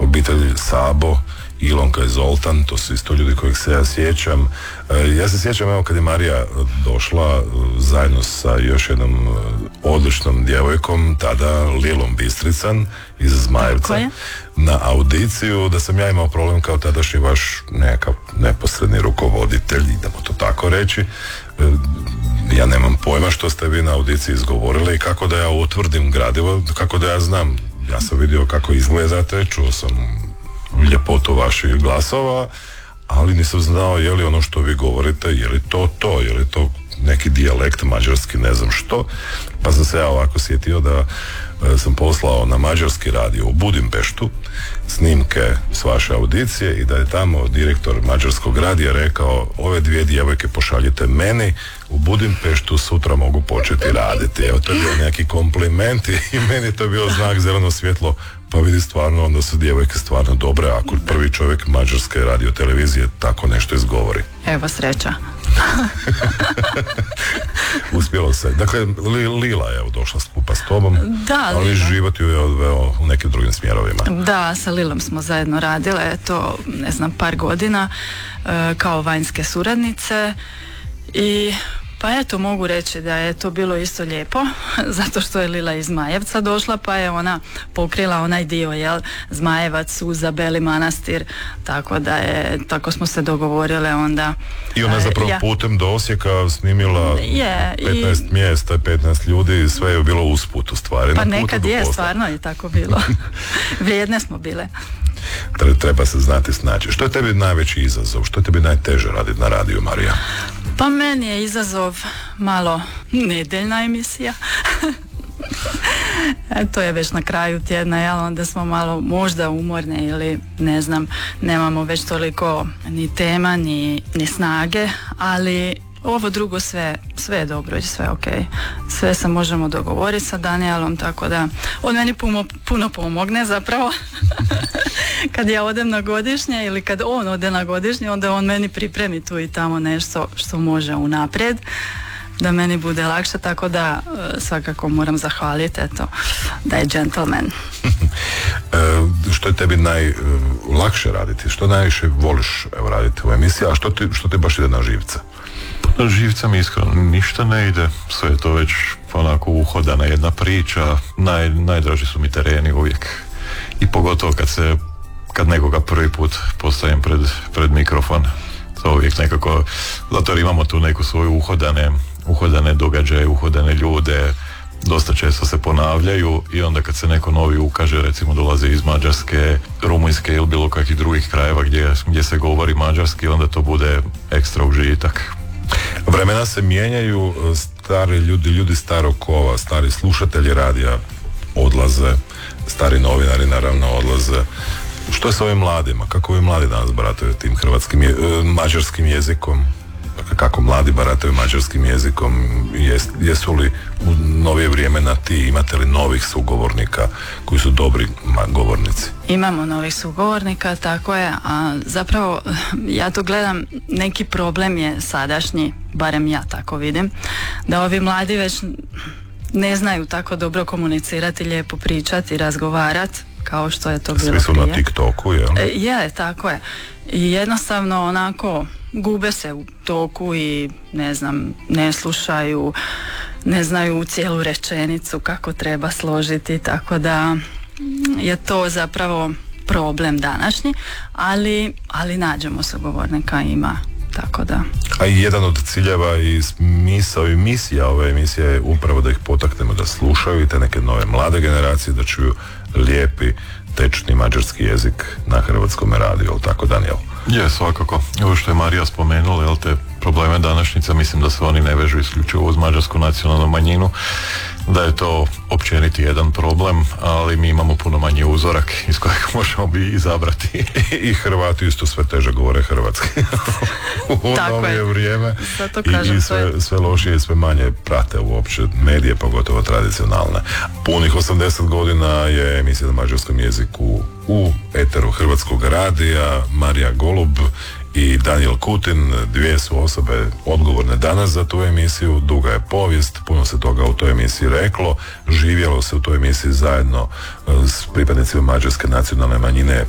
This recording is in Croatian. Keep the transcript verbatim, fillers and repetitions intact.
obitelj Sabo, Ilonka i Zoltan, to su isto ljudi kojih se ja sjećam. Ja se sjećam, evo, kad je Marija došla zajedno sa još jednom odličnom djevojkom, tada Lilom Bistrican iz Zmajevca, na audiciju, da sam ja imao problem kao tadašnji vaš nekakav neposredni rukovoditelj, idemo to tako reći. Ja nemam pojma što ste vi na audiciji izgovorili i kako da ja utvrdim gradivo, kako da ja znam. Ja sam vidio kako izgledate, čuo sam ljepotu vaših glasova, ali nisam znao je li ono što vi govorite, je li to to, je li to neki dijalekt mađarski, ne znam što. Pa sam se ja ovako sjetio da e, sam poslao na mađarski radio u Budimpeštu snimke s vaše audicije i da je tamo direktor mađarskog radija rekao: ove dvije djevojke pošaljite meni u Budimpeštu, sutra mogu početi raditi. Evo, to je bio neki kompliment i meni to je bio znak zeleno svjetlo. Pa vidi, stvarno, onda su djevojke stvarno dobre ako prvi čovjek mađarske radio televizije tako nešto izgovori. Evo, sreća. Uspjelo se. Dakle, Lila je evo došla skupa s tobom, da, ali život ju je odveo u nekim drugim smjerovima. Da, sa Lilom smo zajedno radile, to, ne znam, par godina e, kao vanjske suradnice i pa eto, mogu reći da je to bilo isto lijepo, zato što je Lila iz Zmajevca došla, pa je ona pokrila onaj dio, jel, Zmajevac, Suza, Beli Manastir, tako da je, tako smo se dogovorile onda. I ona je zapravo ja. putem do Osijeka snimila je, petnaest i... mjesta, petnaest ljudi, sve je bilo usput u stvari. Pa nekad je, stvarno je tako bilo. Vrijedne smo bile. Treba se znati snaći. Što je tebi najveći izazov? Što je tebi najteže raditi na radiju, Marija? Pa meni je izazov malo nedeljna emisija. To je već na kraju tjedna, jel? Onda smo malo možda umorne ili ne znam, nemamo već toliko ni tema, ni, ni snage, ali ovo drugo sve, sve je dobro i sve ok. Sve se možemo dogovoriti sa Danielom, tako da on meni puno, puno pomogne zapravo. Kad ja odem na godišnje ili kad on ode na godišnje, onda on meni pripremi tu i tamo nešto što može unaprijed, da meni bude lakše, tako da svakako moram zahvaliti, eto, da je gentleman. e, što je tebi najlakše raditi? Što najviše voliš evo, raditi u emisiji, a što ti, što ti baš ide na živce? Na živce mi iskreno ništa ne ide, sve je to već onako uhodana jedna priča, Naj, najdraži su mi tereni uvijek i pogotovo kad se kad nekoga prvi put postavim pred, pred mikrofon, to uvijek nekako, zato jer imamo tu neku svoju uhodane, uhodane događaje, uhodane ljude, dosta često se ponavljaju i onda kad se neko novi ukaže, recimo dolaze iz Mađarske, Rumunjske ili bilo kakvih drugih krajeva gdje, gdje se govori mađarski, onda to bude ekstra užitak. Vremena se mijenjaju, stari ljudi, ljudi starog kova, stari slušatelji radija odlaze, stari novinari naravno odlaze. Što je s ovim mladima? Kako ovi mladi danas barataju tim hrvatskim, je, mađarskim jezikom? Kako mladi barataju mađarskim jezikom? Jes, jesu li u novije vrijeme na ti, imate li novih sugovornika koji su dobri govornici? Imamo novih sugovornika, tako je, a zapravo ja to gledam, neki problem je sadašnji, barem ja tako vidim, da ovi mladi već ne znaju tako dobro komunicirati, lijepo pričati, razgovarati, kao što je to bilo prije. Svi su na TikToku, jel? E, je, tako je. I jednostavno onako gube se u toku i ne znam, ne slušaju, ne znaju cijelu rečenicu kako treba složiti, tako da je to zapravo problem današnji, ali, ali nađemo sugovornika, ima, tako da. A i jedan od ciljeva i smisao i misija ove emisije je upravo da ih potaknemo da slušaju i te neke nove mlade generacije, da čuju lijepi, tečni mađarski jezik na hrvatskom radiju, jel tako, Daniel? Je, svakako. Ovo što je Marija spomenula, jel, te probleme današnjica, mislim da se oni ne vežu isključivo uz mađarsku nacionalnu manjinu, da je to općeniti jedan problem, ali mi imamo puno manji uzorak iz kojeg možemo bi izabrati. I Hrvati isto sve teže govore hrvatski u novije vrijeme i, i sve, sve lošije i sve manje prate uopće medije, pogotovo tradicionalne. Punih osamdeset godina je emisija na mađarskom jeziku u eteru Hrvatskog radija. Marija Golub i Daniel Kutin, dvije su osobe odgovorne danas za tu emisiju. Duga je povijest, puno se toga u toj emisiji reklo, živjelo se u toj emisiji zajedno s pripadnicima mađarske nacionalne manjine